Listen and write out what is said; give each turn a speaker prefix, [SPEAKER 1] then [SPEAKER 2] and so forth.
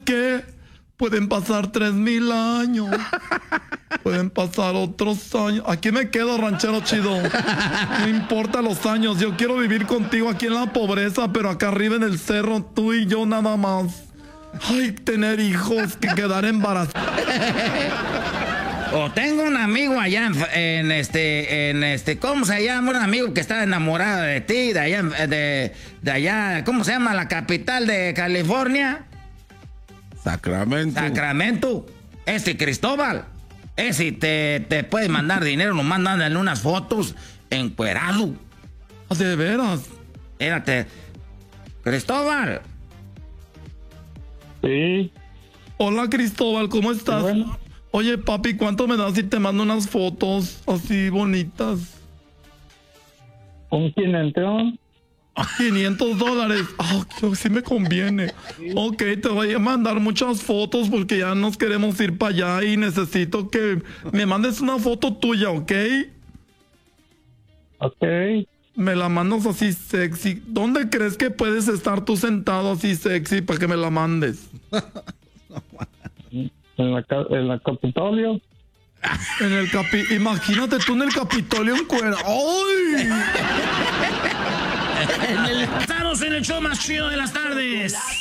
[SPEAKER 1] qué? Pueden pasar 3000 años. Pueden pasar otros años. Aquí me quedo, ranchero chido. No importa los años. Yo quiero vivir contigo aquí en la pobreza, pero acá arriba en el cerro, tú y yo nada más. Ay, tener hijos, que quedar embarazados.
[SPEAKER 2] O tengo un amigo allá ¿cómo se llama? Un amigo que está enamorado de ti, de allá, ¿cómo se llama? La capital de California. Sacramento. Cristóbal. Te puede mandar dinero, nomás mándale unas fotos encuerado.
[SPEAKER 1] ¿De veras?
[SPEAKER 2] Espérate. Cristóbal.
[SPEAKER 3] Sí.
[SPEAKER 1] Hola, Cristóbal, ¿cómo estás?
[SPEAKER 3] Bueno.
[SPEAKER 1] Oye, papi, ¿cuánto me das si te mando unas fotos así bonitas?
[SPEAKER 3] ¿Con quién entró?
[SPEAKER 1] $500. Ah, sí me conviene. Ok, te voy a mandar muchas fotos porque ya nos queremos ir para allá y necesito que me mandes una foto tuya, ¿ok?
[SPEAKER 3] Ok.
[SPEAKER 1] Me la mandas así sexy. ¿Dónde crees que puedes estar tú sentado así sexy para que me la mandes?
[SPEAKER 3] ¿En la Capitolio?
[SPEAKER 1] Imagínate tú en el Capitolio en cuero. ¡Ay!
[SPEAKER 2] Estamos en el show más chido de las tardes.